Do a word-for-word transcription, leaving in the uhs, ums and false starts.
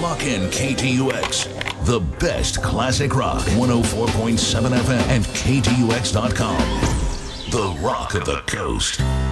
Lock in K T U X, the best classic rock, one oh four point seven F M and K T U X dot com. The Rock of the Coast.